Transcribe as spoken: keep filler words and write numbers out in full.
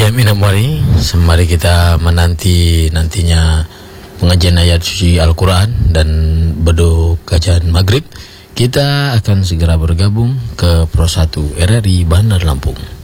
Ya, minamwari, mari kita menanti nantinya pengajian ayat suci Al-Quran dan beduk kajian maghrib. Kita akan segera bergabung ke Pro satu R R I Bandar Lampung.